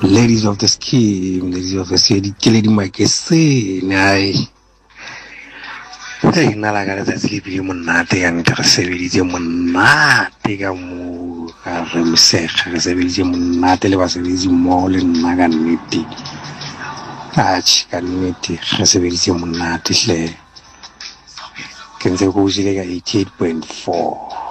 Ladies of the scheme, ladies of the city, Kelly Makessin. Hey, Nalaga, that's living monate and Sevility monate, Remisek, Sevility monate, was a busy mall in Naganiti. Caniti, Sevility monate, can the Guzilega 88.4.